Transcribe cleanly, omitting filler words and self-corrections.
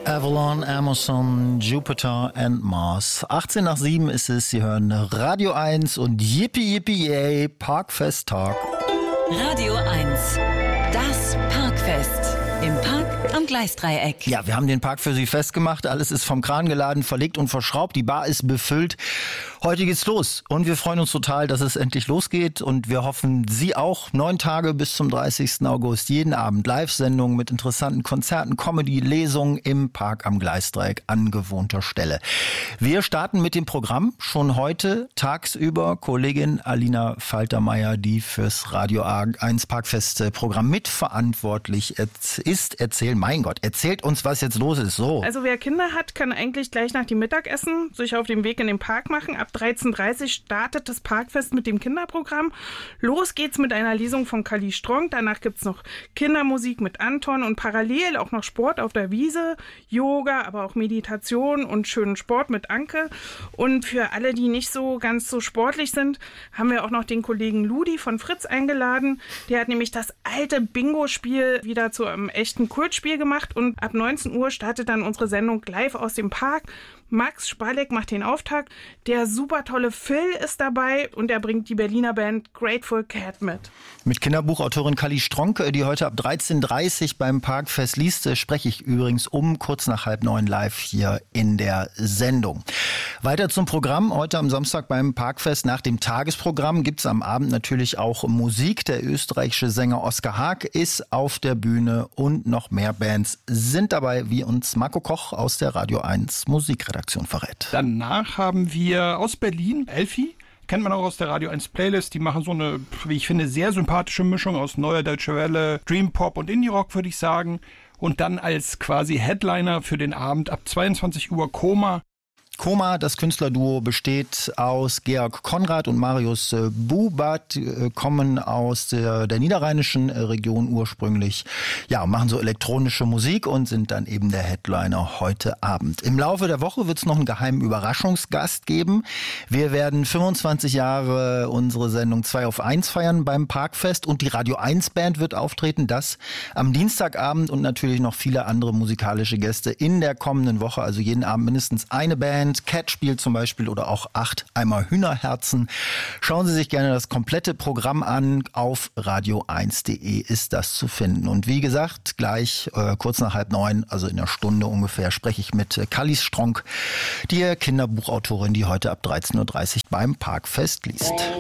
Avalon, Amazon, Jupiter and Mars. 18 nach 7 ist es. Sie hören Radio 1 und Yippie Yippie Yay, Parkfest Talk. Radio 1, das Parkfest. Im Park am Gleisdreieck. Ja, wir haben den Park für Sie festgemacht. Alles ist vom Kran geladen, verlegt und verschraubt. Die Bar ist befüllt. Heute geht's los. Und wir freuen uns total, dass es endlich losgeht. Und wir hoffen, Sie auch. 9 Tage bis zum 30. August. Jeden Abend Live-Sendungen mit interessanten Konzerten, Comedy, Lesungen im Park am Gleisdreieck an gewohnter Stelle. Wir starten mit dem Programm. Schon heute tagsüber Kollegin Alina Faltermeier, die fürs Radio 1 Parkfest-Programm mitverantwortlich ist. Erzählt uns, was jetzt los ist. So. Also wer Kinder hat, kann eigentlich gleich nach dem Mittagessen sich auf den Weg in den Park machen. Ab 13.30 Uhr startet das Parkfest mit dem Kinderprogramm. Los geht's mit einer Lesung von Kali Strong. Danach gibt's noch Kindermusik mit Anton und parallel auch noch Sport auf der Wiese, Yoga, aber auch Meditation und schönen Sport mit Anke. Und für alle, die nicht so ganz so sportlich sind, haben wir auch noch den Kollegen Ludi von Fritz eingeladen. Der hat nämlich das alte Bingo-Spiel wieder zu einem echten Kurzspiel gemacht und ab 19 Uhr startet dann unsere Sendung live aus dem Park. Max Spalek macht den Auftakt. Der super tolle Phil ist dabei und er bringt die Berliner Band Grateful Cat mit. Mit Kinderbuchautorin Kali Stronke, die heute ab 13.30 Uhr beim Parkfest liest, spreche ich übrigens kurz nach 8:30 live hier in der Sendung. Weiter zum Programm. Heute am Samstag beim Parkfest nach dem Tagesprogramm gibt es am Abend natürlich auch Musik. Der österreichische Sänger Oskar Haag ist auf der Bühne und noch mehr Bands sind dabei, wie uns Marco Koch aus der Radio 1 Musikredaktion verrät. Danach haben wir aus Berlin Elfi. Kennt man auch aus der Radio 1 Playlist. Die machen so eine, wie ich finde, sehr sympathische Mischung aus neuer Deutsche Welle, Dream Pop und Indie Rock, würde ich sagen. Und dann als quasi Headliner für den Abend ab 22 Uhr Koma. Koma, das Künstlerduo, besteht aus Georg Konrad und Marius Bubat, kommen aus der niederrheinischen Region ursprünglich, ja, machen so elektronische Musik und sind dann eben der Headliner heute Abend. Im Laufe der Woche wird es noch einen geheimen Überraschungsgast geben. Wir werden 25 Jahre unsere Sendung 2 auf 1 feiern beim Parkfest und die Radio 1 Band wird auftreten, das am Dienstagabend und natürlich noch viele andere musikalische Gäste in der kommenden Woche, also jeden Abend mindestens eine Band. Cat spielt zum Beispiel oder auch 8 Eimer Hühnerherzen. Schauen Sie sich gerne das komplette Programm an. Auf radio1.de ist das zu finden. Und wie gesagt, gleich kurz nach 8:30, also in einer Stunde ungefähr, spreche ich mit Kali Strong, die Kinderbuchautorin, die heute ab 13.30 Uhr beim Parkfest liest.